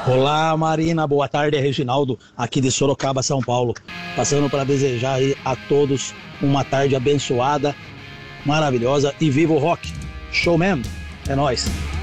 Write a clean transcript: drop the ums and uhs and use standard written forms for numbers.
Olá, Marina, boa tarde, é Reginaldo, aqui de Sorocaba, São Paulo. Passando para desejar aí a todos uma tarde abençoada, maravilhosa e viva o rock. Showman, é nóis.